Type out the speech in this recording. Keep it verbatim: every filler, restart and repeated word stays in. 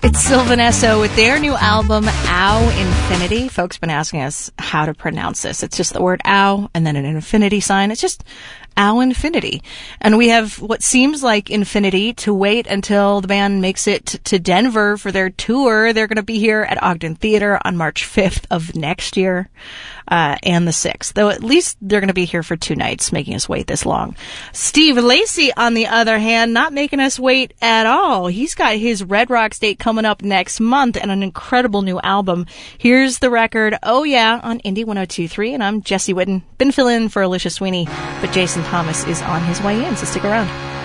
It's Sylvan Esso with their new album, Ow Infinity. Folks been asking us how to pronounce this. It's just the word ow and then an infinity sign. It's just Ow Infinity. And we have what seems like infinity to wait until the band makes it to Denver for their tour. They're going to be here at Ogden Theater on March fifth of next year. Uh, and the sixth, though at least they're going to be here for two nights, making us wait this long. Steve Lacy, on the other hand, not making us wait at all. He's got his Red Rocks date coming up next month and an incredible new album. Here's the record, Oh Yeah, on Indie one oh two point three, and I'm Jesse Whitten. Been filling in for Alicia Sweeney, but Jason Thomas is on his way in, so stick around.